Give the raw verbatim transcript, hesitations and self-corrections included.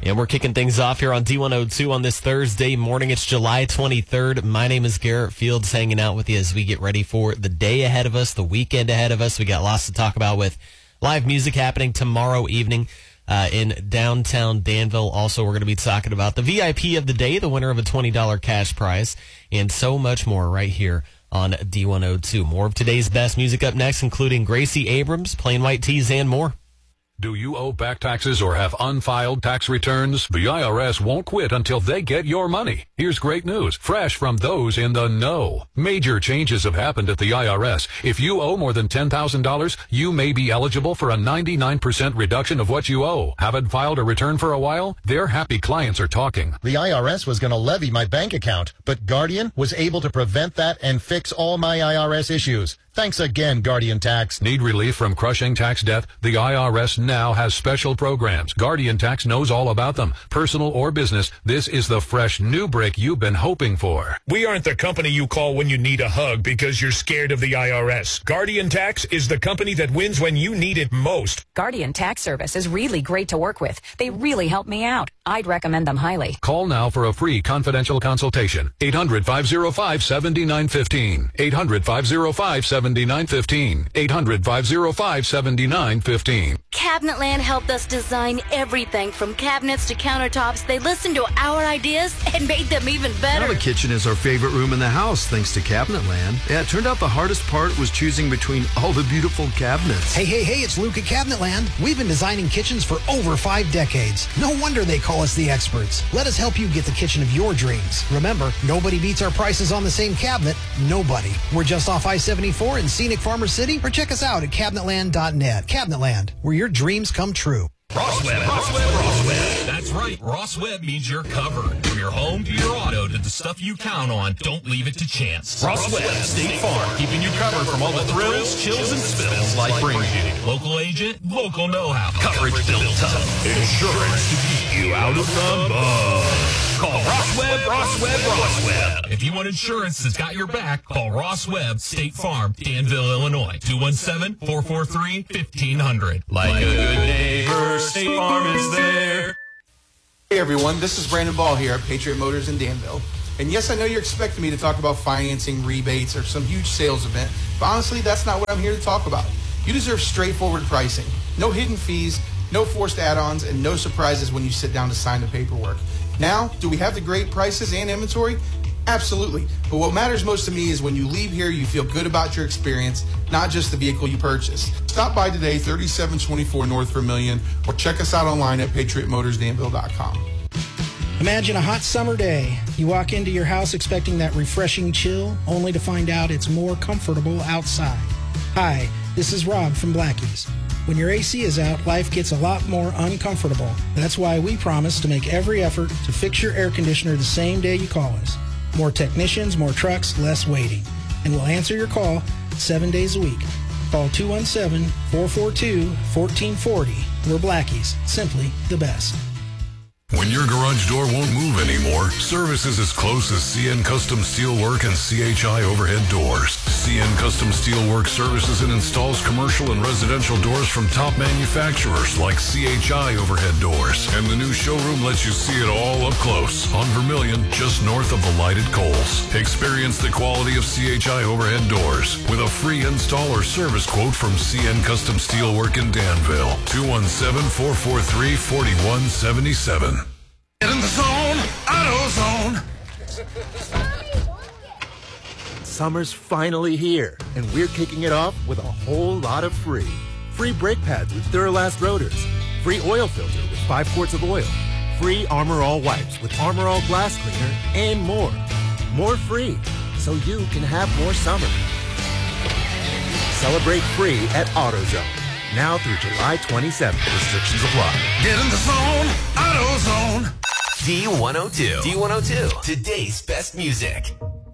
And we're kicking things off here on D one oh two on this Thursday morning. It's July twenty-third. My name is Garrett Fields, hanging out with you as we get ready for the day ahead of us, the weekend ahead of us. We got lots to talk about with live music happening tomorrow evening uh, in downtown Danville. Also, we're going to be talking about the V I P of the day, the winner of a twenty dollars cash prize, and so much more right here on D one oh two. More of today's best music up next, including Gracie Abrams, Plain White Tees, and more. Do you owe back taxes or have unfiled tax returns? The I R S won't quit until they get your money. Here's great news, fresh from those in the know. Major changes have happened at the I R S. If you owe more than ten thousand dollars, you may be eligible for a ninety-nine percent reduction of what you owe. Haven't filed a return for a while? Their happy clients are talking. The I R S was going to levy my bank account, but Guardian was able to prevent that and fix all my I R S issues. Thanks again, Guardian Tax. Need relief from crushing tax debt? The I R S now has special programs. Guardian Tax knows all about them. Personal or business, this is the fresh new break you've been hoping for. We aren't the company you call when you need a hug because you're scared of the I R S. Guardian Tax is the company that wins when you need it most. Guardian Tax Service is really great to work with. They really help me out. I'd recommend them highly. Call now for a free confidential consultation. eight hundred, five oh five, seven nine one five. eight hundred, five oh five, seven nine one five. eight hundred, five oh five, seven nine one five. Cabinetland helped us design everything from cabinets to countertops. They listened to our ideas and made them even better. Now the kitchen is our favorite room in the house, thanks to Cabinetland. Yeah, it turned out the hardest part was choosing between all the beautiful cabinets. Hey, hey, hey, it's Luke at Cabinetland. We've been designing kitchens for over five decades. No wonder they call us the experts. Let us help you get the kitchen of your dreams. Remember, nobody beats our prices on the same cabinet. Nobody. We're just off I seventy-four in scenic Farmer City, or check us out at cabinetland dot net. Cabinetland, where your dreams come true. Ross Web, Ross Web, Ross Web. That's right. Ross Web means you're covered. From your home to your auto to the stuff you count on, don't leave it to chance. Ross Web, State Farm, keeping you covered from all the thrills, chills, and spills life brings you. Local agent, local know-how. Coverage built tough. Insurance to keep you out of the mud. Call Ross Web, Ross Web, Ross Web. If you want insurance that's got your back, call Ross Web, State Farm, Danville, Illinois. two one seven, four four three, fifteen hundred. Like a good neighbor, State Farm is there. Hey everyone, this is Brandon Ball here at Patriot Motors in Danville. And yes, I know you're expecting me to talk about financing, rebates, or some huge sales event, but honestly, that's not what I'm here to talk about. You deserve straightforward pricing. No hidden fees, no forced add-ons, and no surprises when you sit down to sign the paperwork. Now, do we have the great prices and inventory? Absolutely. But what matters most to me is when you leave here, you feel good about your experience, not just the vehicle you purchased. Stop by today, thirty-seven twenty-four North Vermillion, or check us out online at patriot motors danville dot com. Imagine a hot summer day. You walk into your house expecting that refreshing chill, only to find out it's more comfortable outside. Hi, this is Rob from Blackie's. When your A C is out, life gets a lot more uncomfortable. That's why we promise to make every effort to fix your air conditioner the same day you call us. More technicians, more trucks, less waiting. And we'll answer your call seven days a week. Call two one seven, four four two, one four four zero. We're Blackie's, simply the best. When your garage door won't move anymore, service is as close as C N Custom Steelwork and C H I Overhead Doors. C N Custom Steelwork services and installs commercial and residential doors from top manufacturers like C H I Overhead Doors. And the new showroom lets you see it all up close on Vermillion, just north of the lighted Coles. Experience the quality of C H I Overhead Doors with a free install or service quote from C N Custom Steelwork in Danville. two one seven, four four three, four one seven seven. Get in the zone, AutoZone. Summer's finally here, and we're kicking it off with a whole lot of free. Free brake pads with Duralast rotors. Free oil filter with five quarts of oil. Free Armor All wipes with Armor All glass cleaner, and more. More free, so you can have more summer. Celebrate free at AutoZone. Now through July twenty-seventh. Restrictions apply. Get in the zone, AutoZone. D one oh two. D one oh two. Today's best music.